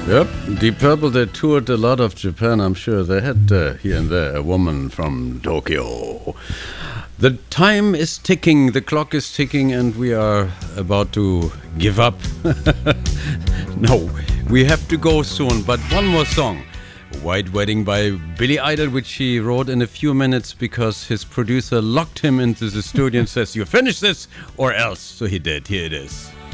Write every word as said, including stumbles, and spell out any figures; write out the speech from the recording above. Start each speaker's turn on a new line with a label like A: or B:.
A: Yep, Deep Purple, they toured a lot of Japan, I'm sure. They had uh, here and there a woman from Tokyo. The time is ticking, the clock is ticking, and we are about to give up. No, we have to go soon, but one more song. White Wedding by Billy Idol, which he wrote in a few minutes because his producer locked him into the studio and says, you finish this or else. So he did. Here it is.